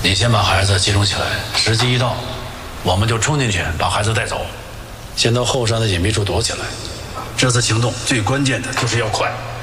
你先把孩子集中起来，时机一到，我们就冲进去把孩子带走。先到后山的隐蔽处躲起来。这次行动最关键的就是要快。